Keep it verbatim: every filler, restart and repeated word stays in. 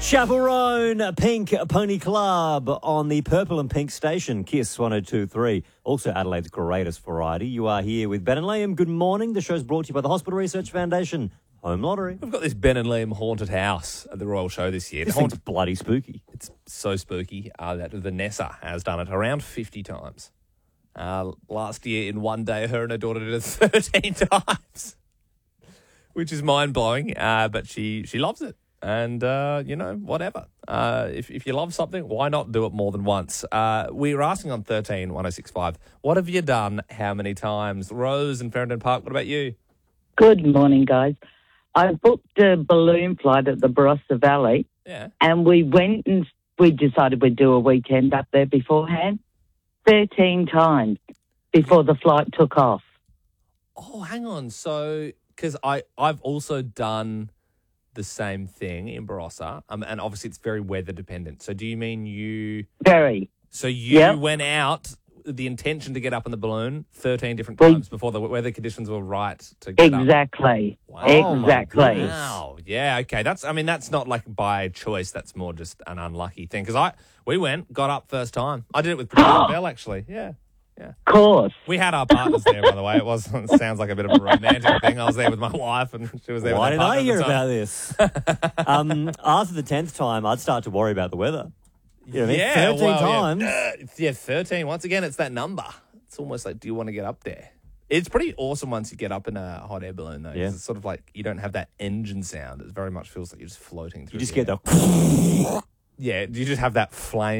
Chaperone Pink Pony Club on the Purple and Pink station, Kiss one oh two point three. Also Adelaide's greatest variety. You are here with Ben and Liam. Good morning. The show's brought to you by the Hospital Research Foundation Home Lottery. We've got this Ben and Liam haunted house at the Royal Show this year. This Haunt- thing's bloody spooky. It's so spooky uh, that Vanessa has done it around fifty times. Uh, last year, in one day, her and her daughter did it thirteen times, which is mind-blowing, uh, but she, she loves it. And, uh, you know, whatever. Uh, if, if you love something, why not do it more than once? Uh, we were asking on thirteen one oh six five, what have you done, how many times? Rose in Farringdon Park, what about you? Good morning, guys. I booked a balloon flight at the Barossa Valley, Yeah. and we went and we decided we'd do a weekend up there beforehand, thirteen times before the flight took off. Oh, hang on. So, because I I've also done the same thing in Barossa, um, and obviously it's very weather dependent. So, do you mean you? Very. So you Yep. went out with the intention to get up in the balloon thirteen different We- times before the weather conditions were right to get up. Exactly. Wow. Oh, my Exactly. Wow. Yeah. Okay. That's. I mean, that's not like by choice. That's more just an unlucky thing. Because I we went, got up first time. I did it with Producer Bell actually. Yeah. Of course. We had our partners there, by the way. It was it sounds like a bit of a romantic thing. I was there with my wife, and she was there. Why with did her I partner hear at the about time. this? um, after the tenth time, I'd start to worry about the weather. You know what I mean? Yeah, thirteen well, times. Yeah. Uh, yeah, thirteen. Once again, it's that number. It's almost like, do you want to get up there? It's pretty awesome once you get up in a hot air balloon, though. 'cause Yeah. It's sort of like you don't have that engine sound. It very much feels like you're just floating through You just the get air. the... Yeah, you just have that flame.